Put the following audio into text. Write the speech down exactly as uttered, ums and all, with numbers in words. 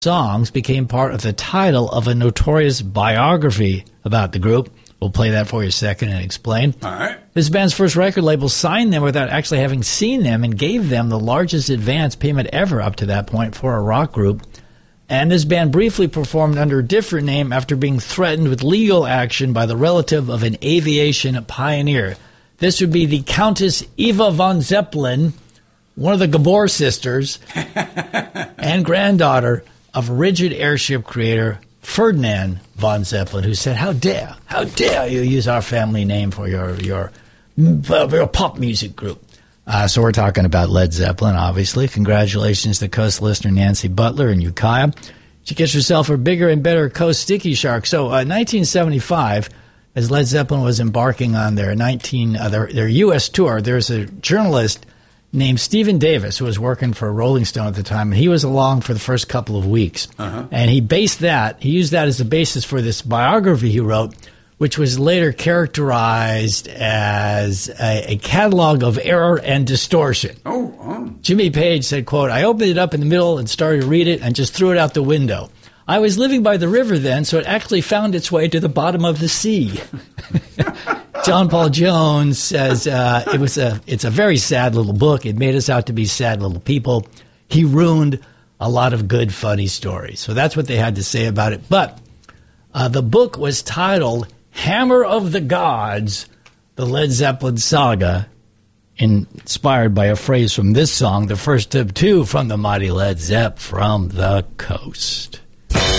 songs became part of the title of a notorious biography about the group. We'll play that for you a second and explain. All right. This band's first record label signed them without actually having seen them and gave them the largest advance payment ever up to that point for a rock group. And this band briefly performed under a different name after being threatened with legal action by the relative of an aviation pioneer. This would be the Countess Eva von Zeppelin, one of the Gabor sisters, and granddaughter of rigid airship creator Ferdinand von Zeppelin, who said, "How dare, how dare you use our family name for your your, your pop music group?" Uh, so we're talking about Led Zeppelin, obviously. Congratulations to Coast listener Nancy Butler and Ukiah. She gets herself a bigger and better Coast Sticky Shark. So uh, nineteen seventy-five, as Led Zeppelin was embarking on their nineteen uh, their, their U S tour, there's a journalist named Stephen Davis, who was working for Rolling Stone at the time, and he was along for the first couple of weeks. Uh-huh. And he based that, he used that as the basis for this biography he wrote, which was later characterized as a, a catalog of error and distortion. Oh, oh. Jimmy Page said, quote, "I opened it up in the middle and started to read it and just threw it out the window. I was living by the river then, so it actually found its way to the bottom of the sea." John Paul Jones says uh, it was a it's a very sad little book. It made us out to be sad little people. He ruined a lot of good, funny stories. So that's what they had to say about it. But uh, the book was titled Hammer of the Gods, the Led Zeppelin Saga, inspired by a phrase from this song, the first of two from the mighty Led Zepp, From the Coast.